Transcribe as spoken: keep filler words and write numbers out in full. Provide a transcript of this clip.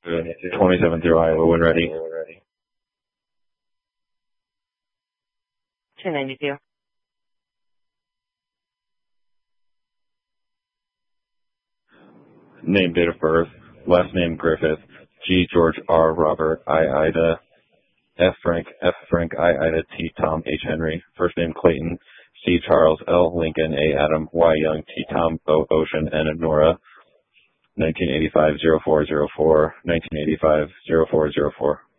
twenty-seven through Iowa when ready. two ninety-two. Name, date of birth, last name Griffith, G George R Robert I Ida, F Frank F Frank I Ida T Tom H Henry, first name Clayton, C Charles L Lincoln A Adam Y Young T Tom O Ocean N Nora, nineteen eighty-five oh four oh four, nineteen eighty-five oh four oh four.